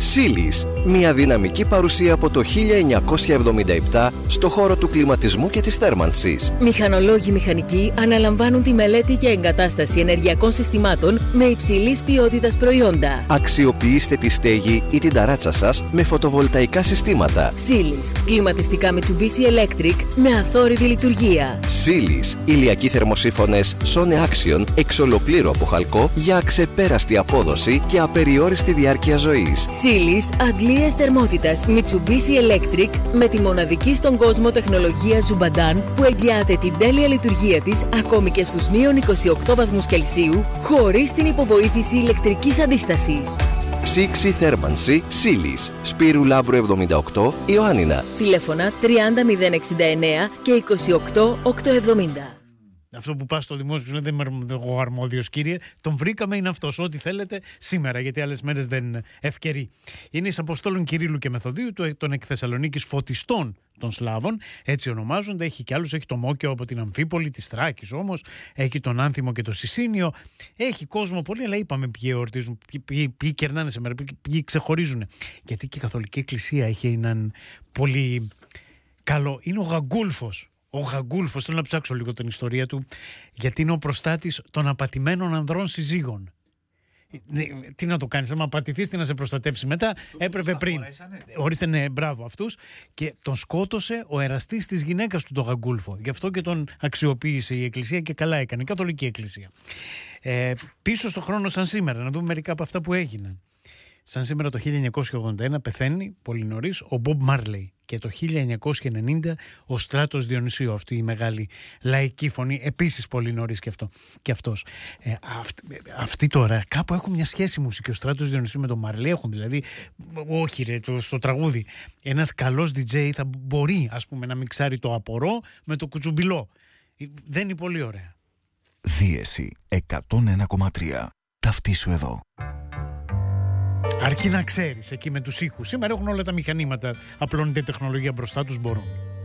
Σίλις, μια δυναμική παρουσία από το 1977 στο χώρο του κλιματισμού και της θέρμανσης. Μηχανολόγοι μηχανικοί αναλαμβάνουν τη μελέτη και εγκατάσταση ενεργειακών συστημάτων με υψηλής ποιότητας προϊόντα. Αξιοποιήστε τη στέγη ή την ταράτσα σας με φωτοβολταϊκά συστήματα. Σίλις, κλιματιστικά Mitsubishi Electric με αθόρυβη λειτουργία. Σίλις, ηλιακοί θερμοσύφωνες Sone Action εξ ολοκλήρου από χαλκό για αξεπέραστη απόδοση και απεριόριστη διάρκεια ζωής. Σίλις, αντλίες θερμότητας Mitsubishi Electric με τη μοναδική στον κόσμο τεχνολογία Zubadan που εγγυάται την τέλεια λειτουργία της ακόμη και στους μείον 28 βαθμούς Κελσίου χωρίς την υποβοήθηση ηλεκτρικής αντίστασης. Ψήξη θέρμανση Σίλις, Σπύρου Λάμπρου 78, Ιωάννινα. Τηλέφωνα 30069 και 28870. Αυτό που πας στο δημόσιο σου λέει δεν είμαι εγώ αρμόδιος κύριε, τον βρήκαμε, είναι αυτός, ό,τι θέλετε σήμερα, γιατί άλλες μέρες δεν είναι ευκαιροί. Είναι εις Αποστόλων Κυρίλλου και Μεθοδίου, των εκ Θεσσαλονίκης φωτιστών των Σλάβων, έτσι ονομάζονται. Έχει κι άλλους, έχει το Μόκιο από την Αμφίπολη, της Θράκης όμως, έχει τον Άνθιμο και το Σισίνιο, έχει κόσμο πολύ, αλλά είπαμε ποιοι εορτίζουν, ποιοι κερνάνε σήμερα, ποιοι ξεχωρίζουν. Γιατί και η Καθολική Εκκλησία έχει έναν πολύ καλό, είναι ο Γαγκούλφος. Ο Γαγκούλφος, θέλω να ψάξω λίγο την ιστορία του, γιατί είναι ο προστάτης των απατημένων ανδρών συζύγων. Τι να το κάνεις, άμα απατηθείς, τι να σε προστατεύσει μετά, έπρεπε πριν. Ορίστε, ναι, μπράβο αυτούς. Και τον σκότωσε ο εραστής της γυναίκας του, τον Γαγκούλφο. Γι' αυτό και τον αξιοποίησε η Εκκλησία και καλά έκανε, η Καθολική Εκκλησία. Πίσω στο χρόνο σαν σήμερα, να δούμε μερικά από αυτά που έγιναν. Σαν σήμερα το 1981 πεθαίνει πολύ νωρίς ο Μπομπ Μάρλεϊ και το 1990 ο Στράτος Διονυσίου, αυτή η μεγάλη λαϊκή φωνή, επίσης πολύ νωρίς και αυτός. Αυτοί τώρα κάπου έχουν μια σχέση μουσική, ο Στράτος Διονυσίου με τον Μάρλεϊ έχουν, δηλαδή όχι ρε, στο τραγούδι. Ένας καλός DJ θα μπορεί ας πούμε να μιξάρει το απορώ με το κουτσουμπιλό. Δεν είναι πολύ ωραία. Δίεση 101,3. Ταυτίσου εδώ. Αρκεί να ξέρεις εκεί με τους ήχους. Σήμερα έχουν όλα τα μηχανήματα. Απλώνεται η τεχνολογία μπροστά τους, μπορούν.